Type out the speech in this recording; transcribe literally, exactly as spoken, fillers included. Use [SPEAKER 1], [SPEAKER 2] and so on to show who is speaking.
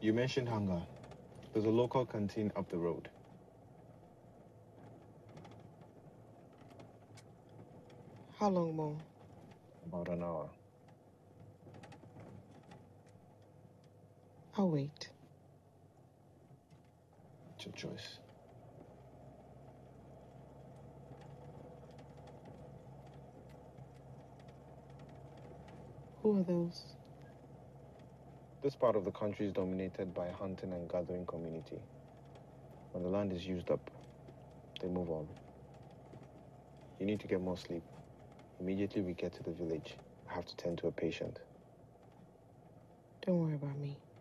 [SPEAKER 1] You mentioned hunger. There's a local canteen up the road.
[SPEAKER 2] How long more?
[SPEAKER 1] About an hour.
[SPEAKER 2] I'll wait.
[SPEAKER 1] It's your choice.
[SPEAKER 2] Who are those?
[SPEAKER 1] This part of the country is dominated by a hunting and gathering community. When the land is used up, they move on. You need to get more sleep. Immediately we get to the village, I have to tend to a patient.
[SPEAKER 2] Don't worry about me.